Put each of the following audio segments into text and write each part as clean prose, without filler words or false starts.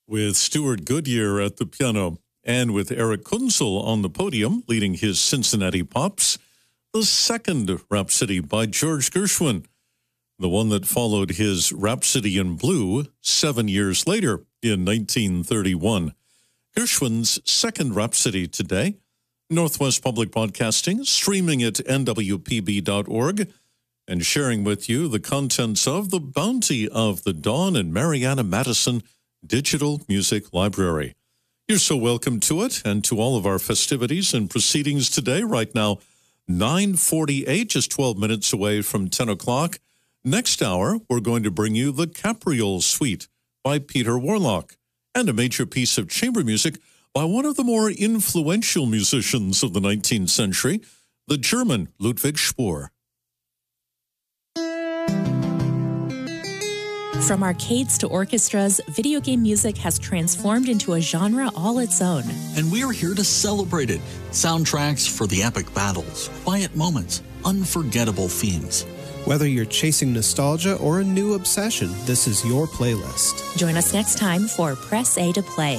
with Stuart Goodyear at the piano and with Eric Kunzel on the podium leading his Cincinnati Pops, the second Rhapsody by George Gershwin, the one that followed his Rhapsody in Blue 7 years later in 1931. Gershwin's second Rhapsody today, Northwest Public Broadcasting, streaming at nwpb.org, and sharing with you the contents of the Bounty of the Dawn and Mariana Madison Digital Music Library. You're so welcome to it and to all of our festivities and proceedings today. Right now, 9:48, just 12 minutes away from 10 o'clock. Next hour, we're going to bring you the Capriole Suite by Peter Warlock and a major piece of chamber music by one of the more influential musicians of the 19th century, the German Ludwig Spohr. From arcades to orchestras, video game music has transformed into a genre all its own. And we're here to celebrate it. Soundtracks for the epic battles, quiet moments, unforgettable themes. Whether you're chasing nostalgia or a new obsession, this is your playlist. Join us next time for Press A to Play.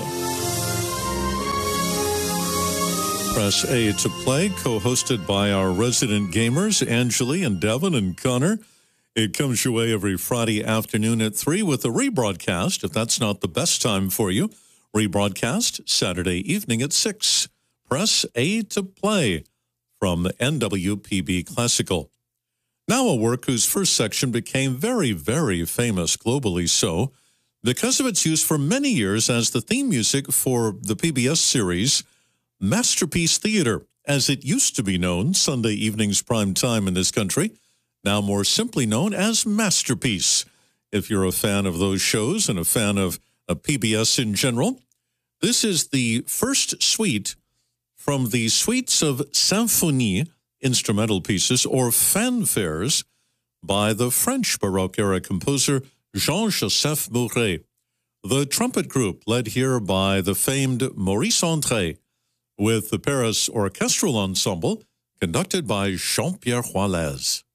Press A to Play, co-hosted by our resident gamers, Angeli and Devin and Connor. It comes your way every Friday afternoon at 3 with a rebroadcast, if that's not the best time for you. Rebroadcast Saturday evening at 6. Press A to Play from NWPB Classical. Now a work whose first section became very, very famous, globally so, because of its use for many years as the theme music for the PBS series Masterpiece Theater, as it used to be known, Sunday evenings prime time in this country, now more simply known as Masterpiece. If you're a fan of those shows and a fan of PBS in general, this is the first suite from the suites of symphonie, instrumental pieces, or fanfares by the French Baroque-era composer Jean-Joseph Mouret. The trumpet group led here by the famed Maurice André, with the Paris Orchestral Ensemble conducted by Jean-Pierre Hualez.